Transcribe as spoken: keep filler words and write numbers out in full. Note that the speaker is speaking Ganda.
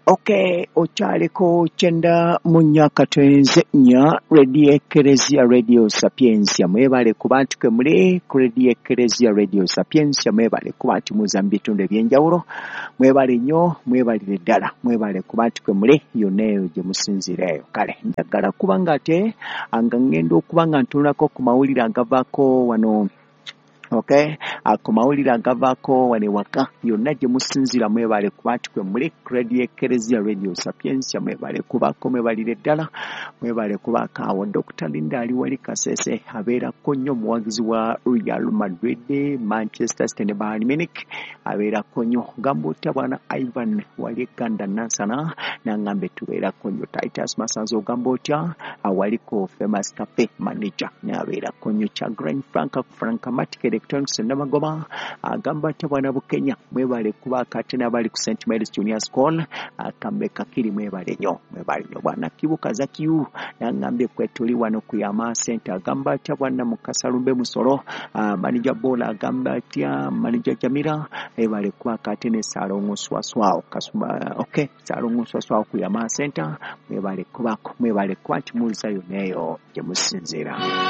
Okay, ochaleko chenda munya katwenze nya Radio Ecclesia Radio Sapiensia mwebale kubantu ke muli ku Radio Ecclesia Radio Sapiensia mwebale kubantu muzambitunde byenjawulo mwebale nnyo mwebalire ddala mwebale kubantu ke muli yoneyo gye musinzireyo kale njagala kubanga ate anga ngendo okubanga ntunulako ku mawulire agavaako wano. Okay, akumawulira agavaako wane waka yonna gye musinzira mwebale kubantu kwe muli Radio Ecclesia Radio Sapiensia mwebale kubaako mwebalire ddala mwebale kubaako awo Doctor Linda ali wali Kasese abeerako nnyo omuwagizi wa Real Madrid, Manchester City ne Bayern Munich abeerako nnyo gamba otya bwana Ivan wali Ganda Nansana nangambe tubeerako nnyo Titus Masanzo ogamba otya awaliko Famous Cafe Manager abeerako nnyo Chagrin Franka Franka Matikere Electronics Namagoma agamba ati bwana Bukenya mwebale kuba kati n'abali ku Saint Mary's Junior School akambe kakiri mwebale nnyo mwebale nnyo bwana Kibuka Zakiyu yangambe kwetuli wano ku Yama Center agamba ati bwana Mukasalumbe Musoro uh, manager Bola agamba ati manager Jamira ebale kuba kati ne Salongo Swaswao kasuma okay Salongo Swaswao ku Yama Center mwebale kubako mwebale kwati muliza yoneyo gye musinzira.